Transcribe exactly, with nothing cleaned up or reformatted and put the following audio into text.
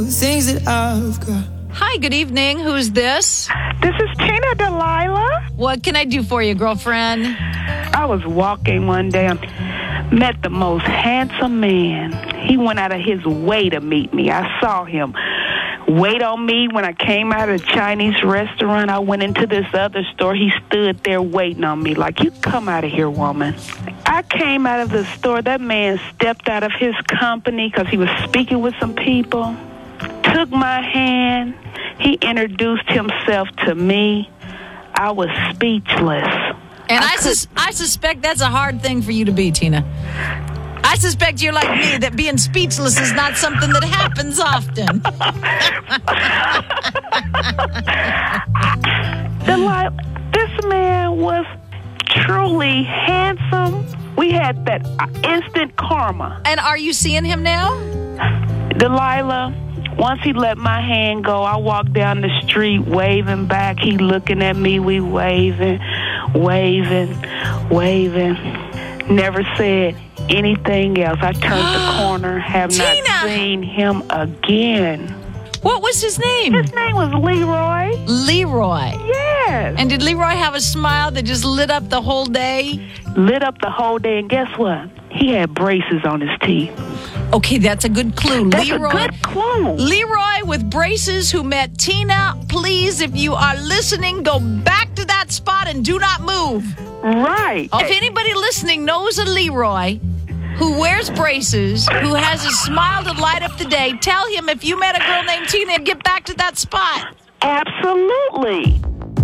Things that I've got. Hi, good evening. Who's this? This is Tina Delilah. What can I do for you, girlfriend? I was walking one day and met the most handsome man. He went out of his way to meet me. I saw him wait on me when I came out of the Chinese restaurant. I went into this other store. He stood there waiting on me like, you come out of here, woman. I came out of the store. That man stepped out of his company because he was speaking with some people, took my hand. He introduced himself to me. I was speechless. And I, I, sus- I suspect that's a hard thing for you to be, Tina. I suspect you're like me, that being speechless is not something that happens often. Delilah, this man was truly handsome. We had that instant karma. And are you seeing him now? Delilah, once he let my hand go, I walked down the street waving back. He looking at me, we waving, waving, waving. Never said anything else. I turned the corner, have Tina! not seen him again. What was his name? His name was Leroy. Leroy. Yes. And did Leroy have a smile that just lit up the whole day? Lit up the whole day, and guess what? He had braces on his teeth. Okay, that's a good clue. That's Leroy. a good clue. Leroy with braces who met Tina. Please, if you are listening, go back to that spot and do not move. Right. Oh, if anybody listening knows a Leroy who wears braces, who has a smile to light up the day, tell him if you met a girl named Tina and get back to that spot. Absolutely.